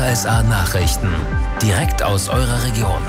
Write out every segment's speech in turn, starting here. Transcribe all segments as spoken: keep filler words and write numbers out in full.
R S A Nachrichten. Direkt aus eurer Region.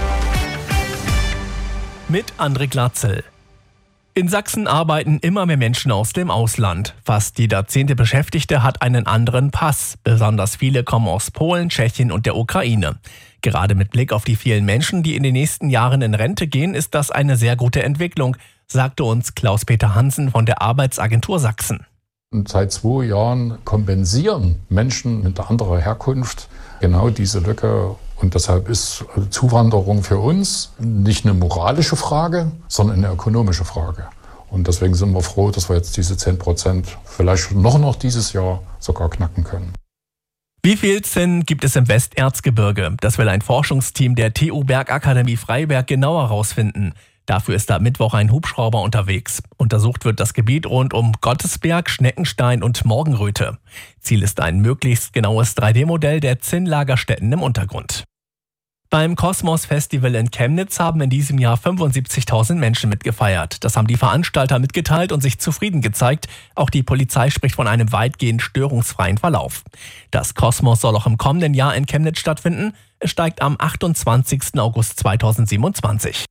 Mit André Glatzel. In Sachsen arbeiten immer mehr Menschen aus dem Ausland. Fast jeder zehnte Beschäftigte hat einen anderen Pass. Besonders viele kommen aus Polen, Tschechien und der Ukraine. Gerade mit Blick auf die vielen Menschen, die in den nächsten Jahren in Rente gehen, ist das eine sehr gute Entwicklung, sagte uns Klaus-Peter Hansen von der Arbeitsagentur Sachsen. Und seit zwei Jahren kompensieren Menschen mit anderer Herkunft genau diese Lücke. Und deshalb ist Zuwanderung für uns nicht eine moralische Frage, sondern eine ökonomische Frage. Und deswegen sind wir froh, dass wir jetzt diese zehn Prozent vielleicht noch, noch dieses Jahr sogar knacken können. Wie viel Zinn gibt es im Westerzgebirge? Das will ein Forschungsteam der T U Bergakademie Freiberg genauer herausfinden. Dafür ist da am Mittwoch ein Hubschrauber unterwegs. Untersucht wird das Gebiet rund um Gottesberg, Schneckenstein und Morgenröte. Ziel ist ein möglichst genaues drei D Modell der Zinnlagerstätten im Untergrund. Beim Kosmos Festival in Chemnitz haben in diesem Jahr fünfundsiebzigtausend Menschen mitgefeiert. Das haben die Veranstalter mitgeteilt und sich zufrieden gezeigt. Auch die Polizei spricht von einem weitgehend störungsfreien Verlauf. Das Kosmos soll auch im kommenden Jahr in Chemnitz stattfinden. Es steigt am achtundzwanzigsten August zweitausendsiebenundzwanzig.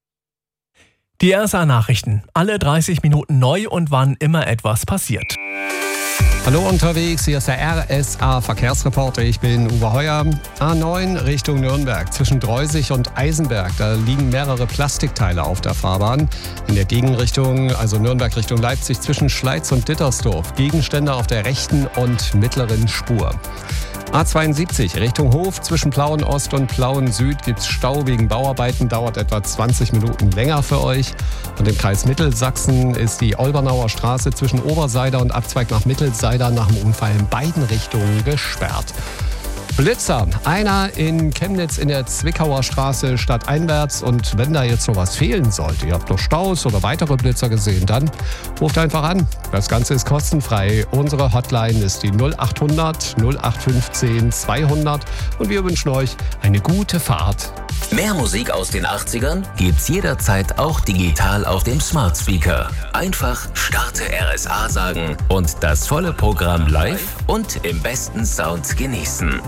Die R S A-Nachrichten. Alle dreißig Minuten neu und wann immer etwas passiert. Hallo unterwegs, hier ist der R S A-Verkehrsreporter. Ich bin Uwe Heuer. A neun Richtung Nürnberg. Zwischen Dreusig und Eisenberg, da liegen mehrere Plastikteile auf der Fahrbahn. In der Gegenrichtung, also Nürnberg Richtung Leipzig, zwischen Schleiz und Dittersdorf. Gegenstände auf der rechten und mittleren Spur. A zweiundsiebzig Richtung Hof, zwischen Plauen Ost und Plauen Süd gibt es Stau wegen Bauarbeiten, dauert etwa zwanzig Minuten länger für euch. Und im Kreis Mittelsachsen ist die Olbernauer Straße zwischen Oberseider und Abzweig nach Mittelseider nach dem Unfall in beiden Richtungen gesperrt. Blitzer, einer in Chemnitz in der Zwickauer Straße stadteinwärts, und wenn da jetzt noch was fehlen sollte, ihr habt noch Staus oder weitere Blitzer gesehen, dann ruft einfach an. Das Ganze ist kostenfrei. Unsere Hotline ist die null achthundert null acht fünfzehn zweihundert und wir wünschen euch eine gute Fahrt. Mehr Musik aus den achtzigern gibt's jederzeit auch digital auf dem Smart Speaker. Einfach Starte R S A sagen und das volle Programm live und im besten Sound genießen.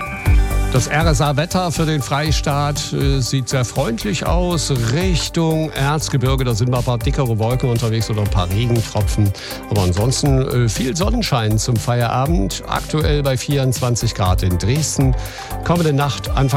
Das R S A-Wetter für den Freistaat äh, sieht sehr freundlich aus. Richtung Erzgebirge, da sind mal ein paar dickere Wolken unterwegs oder ein paar Regentropfen. Aber ansonsten äh, viel Sonnenschein zum Feierabend. Aktuell bei vierundzwanzig Grad in Dresden. Kommende Nacht Anfang